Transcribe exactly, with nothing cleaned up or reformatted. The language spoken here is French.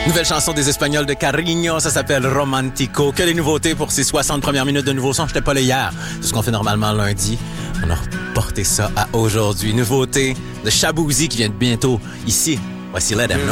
Nouvelle chanson des Espagnols de Carigno, ça s'appelle Romantico. Que les nouveautés pour ces soixante premières minutes de nouveaux sons. J'étais pas là hier. C'est ce qu'on fait normalement lundi. On a reporté ça à aujourd'hui. Nouveauté de Shaboozey qui vient de bientôt ici. Voici Let Them Know.